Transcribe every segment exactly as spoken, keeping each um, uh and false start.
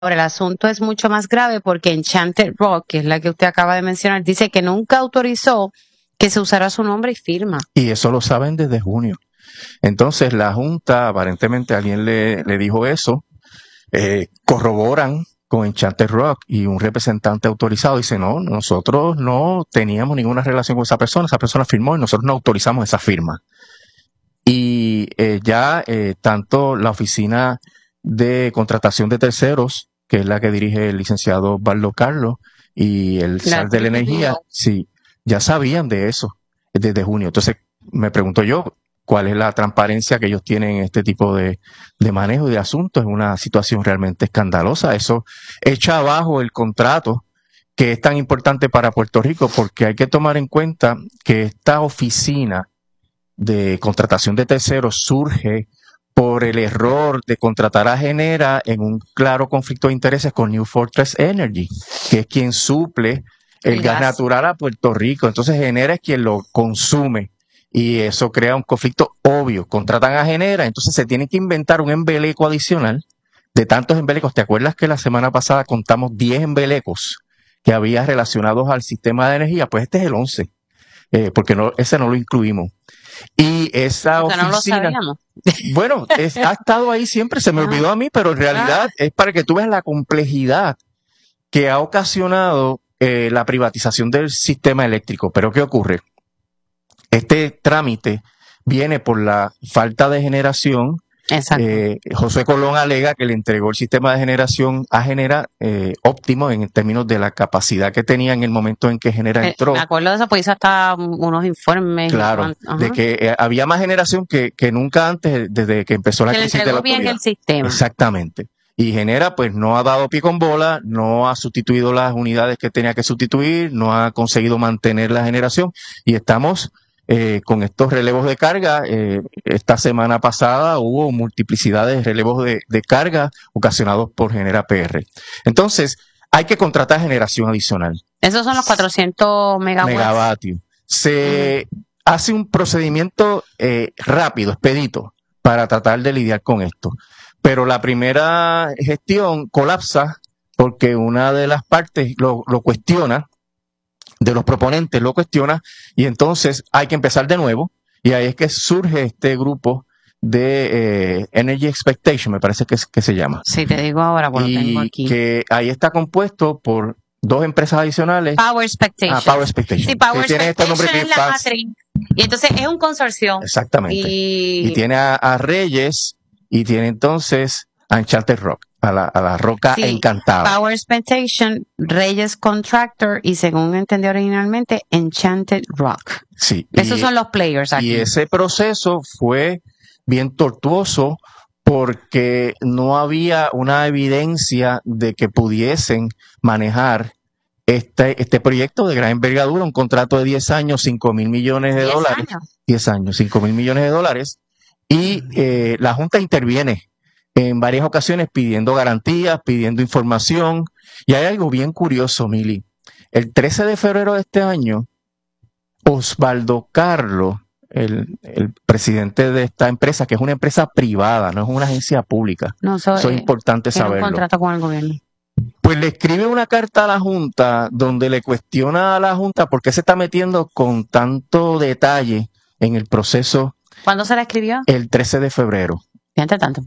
Ahora, el asunto es mucho más grave porque Enchanted Rock, que es la que usted acaba de mencionar, dice que nunca autorizó que se usara su nombre y firma. Y eso lo saben desde junio. Entonces, la Junta, aparentemente alguien le, le dijo eso, eh, corroboran con Enchanted Rock y un representante autorizado dice, no, nosotros no teníamos ninguna relación con esa persona, esa persona firmó y nosotros no autorizamos esa firma. Y eh, ya eh, tanto la oficina de contratación de terceros, que es la que dirige el licenciado Baldo Carlos, y el S A R de la Energía, sí, ya sabían de eso desde junio. Entonces, me pregunto yo, ¿cuál es la transparencia que ellos tienen en este tipo de, de manejo de asuntos? Es una situación realmente escandalosa. Eso echa abajo el contrato que es tan importante para Puerto Rico, porque hay que tomar en cuenta que esta oficina de contratación de terceros surge por el error de contratar a Genera en un claro conflicto de intereses con New Fortress Energy, que es quien suple el, el gas. gas natural a Puerto Rico. Entonces Genera es quien lo consume y eso crea un conflicto obvio. Contratan a Genera, entonces se tiene que inventar un embeleco adicional de tantos embelecos. ¿Te acuerdas que la semana pasada contamos diez embelecos que había relacionados al sistema de energía? Pues este es el once, eh, porque no, ese no lo incluimos. Y esa Porque oficina, no lo sabíamos. bueno, es, ha estado ahí siempre, se me olvidó a mí, pero en realidad ah. es para que tú veas la complejidad que ha ocasionado eh, la privatización del sistema eléctrico. Pero ¿qué ocurre? Este trámite viene por la falta de generación. Exacto. Eh, José Colón alega que le entregó el sistema de generación a Genera eh, óptimo en términos de la capacidad que tenía en el momento en que Genera entró. Me acuerdo de eso, pues hizo hasta unos informes. Claro, de que eh, había más generación que, que nunca antes, desde que empezó la que crisis de la autoridad. Bien el sistema. Exactamente. Y Genera, pues, no ha dado pie con bola, no ha sustituido las unidades que tenía que sustituir, no ha conseguido mantener la generación y estamos Eh, con estos relevos de carga. Eh, esta semana pasada hubo multiplicidad de relevos de, de carga ocasionados por Genera P R. Entonces, hay que contratar generación adicional. Esos son los cuatrocientos megawatts. Megavatios. Se uh-huh. hace un procedimiento eh, rápido, expedito, para tratar de lidiar con esto. Pero la primera gestión colapsa porque una de las partes lo, lo cuestiona, de los proponentes lo cuestiona, y entonces hay que empezar de nuevo, y ahí es que surge este grupo de eh, Energy Expectation, me parece que, es, que se llama. Sí, te digo ahora, pues lo tengo aquí. Y que ahí está compuesto por dos empresas adicionales. Power Expectation. Ah, Power Expectation. Sí, Power Expectation este nombre es la fácil. matriz. Y entonces es un consorcio. Exactamente. Y, y tiene a, a Reyes, y tiene entonces a Enchanted Rock, a la, a la roca sí, encantada. Power Expectation, Reyes Contractor y, según entendí originalmente, Enchanted Rock. Sí. Esos y, son los players aquí. Y ese proceso fue bien tortuoso porque no había una evidencia de que pudiesen manejar este, este proyecto de gran envergadura, un contrato de diez años, cinco mil millones de dólares. diez años, cinco mil millones de dólares. Y eh, la Junta interviene en varias ocasiones pidiendo garantías, pidiendo información. Y hay algo bien curioso, Mili. El trece de febrero de este año, Osvaldo Carlos, el, el presidente de esta empresa, que es una empresa privada, no es una agencia pública. No, so, Eso es eh, importante saberlo. Un contrato con el gobierno. Pues le escribe una carta a la Junta donde le cuestiona a la Junta por qué se está metiendo con tanto detalle en el proceso. ¿Cuándo se la escribió? El trece de febrero. Fíjate tanto.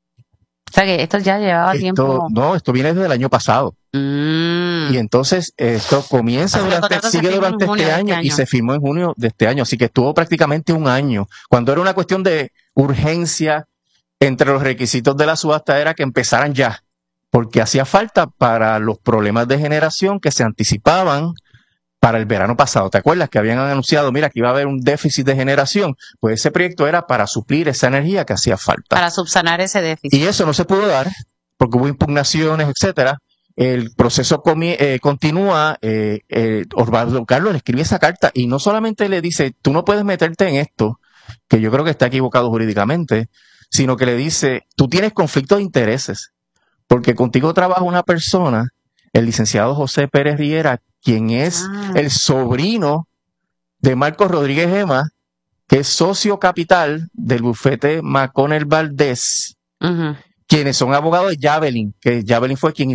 O sea que esto ya llevaba esto, tiempo. No, esto viene desde el año pasado. Mm. Y entonces esto comienza durante, sigue durante este año, este año y se firmó en junio de este año. Así que estuvo prácticamente un año. Cuando era una cuestión de urgencia, entre los requisitos de la subasta era que empezaran ya, porque hacía falta para los problemas de generación que se anticipaban para el verano pasado. ¿Te acuerdas que habían anunciado, mira, que iba a haber un déficit de generación? Pues ese proyecto era para suplir esa energía que hacía falta. Para subsanar ese déficit. Y eso no se pudo dar porque hubo impugnaciones, etcétera. El proceso comi- eh, continúa. Eh, eh, Osvaldo Carlos le escribe esa carta y no solamente le dice, tú no puedes meterte en esto, que yo creo que está equivocado jurídicamente, sino que le dice, tú tienes conflicto de intereses, porque contigo trabaja una persona, el licenciado José Pérez Riera, quien es ah. el sobrino de Marcos Rodríguez Gema, que es socio capital del bufete McConnell Valdés, uh-huh. quienes son abogados de Javelin, que Javelin fue quien